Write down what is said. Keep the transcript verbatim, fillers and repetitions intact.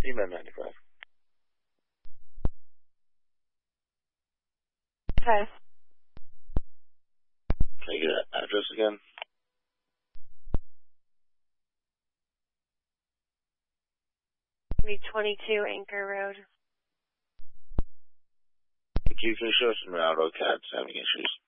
C-Man ninety-five. Okay. Can I get an address again? twenty-two Anchor Road. Can you finish us? My AutoCAD's having issues.